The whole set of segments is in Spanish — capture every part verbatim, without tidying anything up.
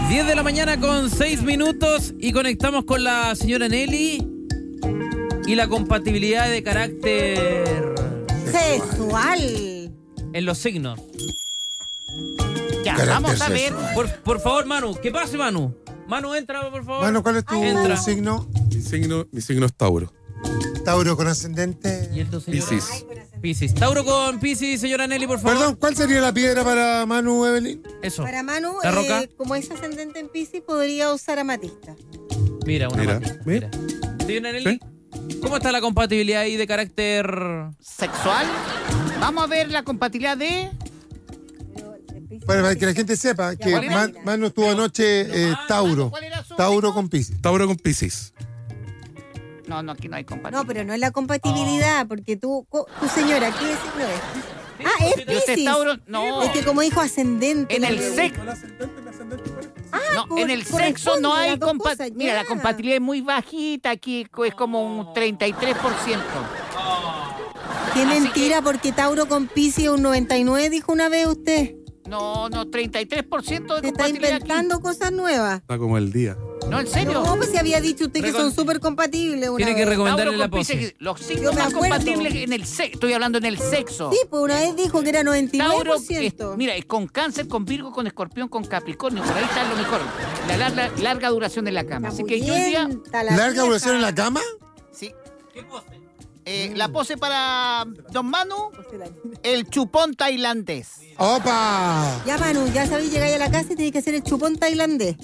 diez de la mañana con seis minutos y conectamos con la señora Nelly y la compatibilidad de carácter sexual en los signos. Ya, Carácter vamos a ver. sexual. Por, por favor, Manu, ¿qué pase, Manu? Manu, entra, por favor. Manu, ¿cuál es tu Entra. signo? Mi signo, mi signo es Tauro. Tauro con ascendente. ¿Y el tu señor? Piscis. Piscis. Tauro con Piscis, señora Nelly, por favor. Perdón, ¿cuál sería la piedra para Manu, Evelyn? Eso. para Manu. ¿La roca? Eh, como es ascendente en Piscis, podría usar amatista. Mira, una Mira, matita, mira. mira. Señora Nelly, ¿cómo está la compatibilidad ahí de carácter? Sexual. Vamos a ver la compatibilidad de... Bueno, para que la gente sepa que ¿cuál era? Man- Manu estuvo anoche eh, Tauro. ¿Cuál era su Tauro signo? con Piscis. Tauro con Piscis. No, no, aquí no hay compatibilidad. No, pero no es la compatibilidad, porque tú, co- tu señora, ¿qué signo es? Ah, es ¿Y usted es Piscis. Tauro? No. Es que como dijo ascendente. En la- el sexo. No, cor- en el sexo no corresponde hay las dos compa- cosas, Mira, ya. la compatibilidad es muy bajita, aquí es como un treinta y tres por ciento. Qué Así mentira, porque Tauro con Piscis es un noventa y nueve, dijo una vez usted. No, no, treinta y tres por ciento de Se está compatibilidad aquí. inventando cosas nuevas. Está como el día. No, en serio. No, pues si había dicho usted que Recon- son súper compatibles una Tiene que vez. recomendarle Tauro la con pose. Piscis, los Yo signos me más acuerdo. compatibles en el sexo. Estoy hablando en el sexo. Sí, pues una vez dijo que era noventa y nueve Tauro, por es- ciento. mira, es con Cáncer, con Virgo, con Escorpión, con Capricornio. Por ahí está lo mejor. La larga, larga duración de la cama. Así que yo hoy día... Capullenta, la ¿Larga vieja. duración en la cama? Sí. Eh, La pose para Don Manu, el chupón tailandés. ¡Opa! Ya, Manu, ya sabéis, llegáis a la casa y tenéis que hacer el chupón tailandés.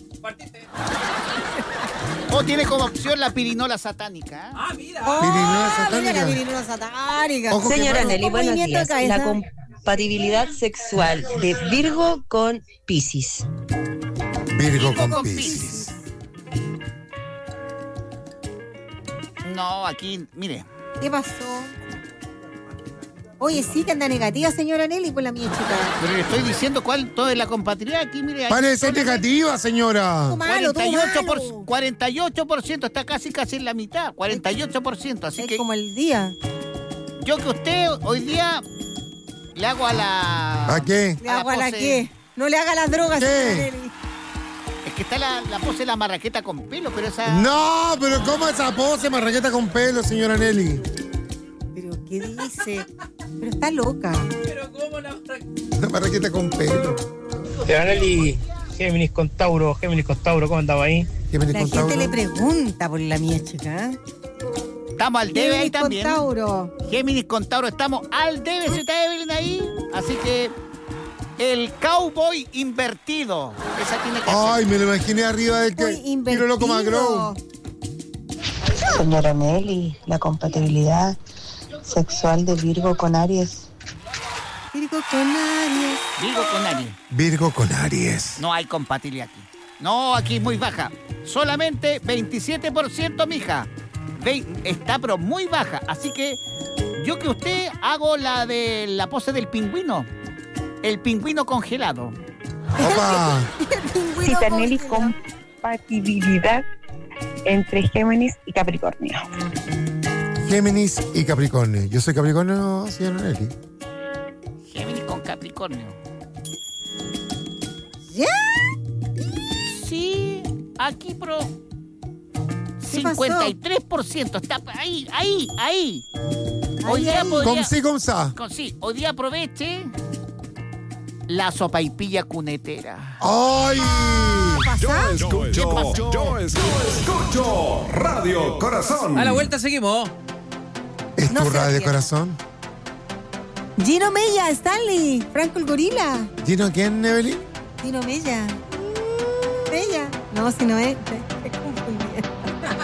O tiene como opción la pirinola satánica. ¿eh? Ah, mira. Oh, Pirinola mira satánica. la pirinola satánica. Ojo que Señora Manu- Nelly, Con buenos movimiento de días. La cabeza. compatibilidad sexual de Virgo con Piscis. Virgo con con Piscis. Piscis. No, aquí, mire. ¿Qué pasó? Oye, sí que anda negativa, señora Nelly, con la mía chica. Pero le estoy diciendo cuál toda la compatibilidad aquí, mire. ahí Parece son negativa, señora. Tú malo, tú cuarenta y ocho por, malo. cuarenta y ocho por ciento, está casi casi en la mitad, cuarenta y ocho por ciento. Así Es que como el día. yo que usted hoy día le hago a la... ¿A qué? ¿Le A la hago a la pose. qué? No le haga las drogas, ¿Qué? señora Nelly. Es que está la, la pose de la marraqueta con pelo, pero esa... No, pero ¿cómo esa pose marraqueta con pelo, señora Nelly? Pero, ¿qué dice? Pero está loca. Pero cómo la... Una marraqueta con pelo. Señora Nelly, Géminis con Tauro, Géminis con Tauro, ¿cómo andaba ahí? ¿Qué me La gente le pregunta por la mía chica. ¿eh? Estamos al debe ahí Géminis con también. Tauro. Géminis con Tauro, estamos al debe, si está Evelyn ahí. Así que el cowboy invertido. Esa tiene que ser. Ay, me lo imaginé arriba del Muy que tiro loco Magro. Señora Nelly, la compatibilidad sexual de Virgo con Aries. Virgo con Aries. Virgo con Aries. Virgo con Aries. No hay compatibilidad aquí. No, aquí es muy baja. Solamente veintisiete por ciento, mija. Ve- está pero muy baja. Así que yo que usted hago la de la pose del pingüino. El pingüino congelado. Opa. Pingüino Cita Nelly, congelado. compatibilidad entre Géminis y Capricornio. Géminis y Capricornio. Yo soy Capricornio, señora Nelly. Géminis con Capricornio. ¿Ya? Sí, aquí pro ¿Qué pasó? cincuenta y tres por ciento. Está ahí, ahí, ahí. Hoy Ahí, día ahí. podría... ¿Cómo sí, cómo sa? con- sí, hoy día aproveche la sopaipilla cunetera. ¡Ay! ¿Pasa? Escucho, yo escucho Radio Corazón. A la vuelta seguimos. ¿Es No tu se radio de ríe. corazón? Gino Mella, Stanley, Franco el Gorila. ¿Gino quién, Evelyn? Gino Mella. Mella. No, si no es. Es confundido.